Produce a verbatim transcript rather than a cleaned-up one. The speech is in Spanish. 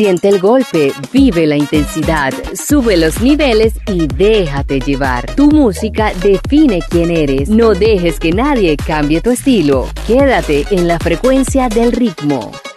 Siente el golpe, vive la intensidad, sube los niveles y déjate llevar. Tu música define quién eres. No dejes que nadie cambie tu estilo. Quédate en la frecuencia del ritmo.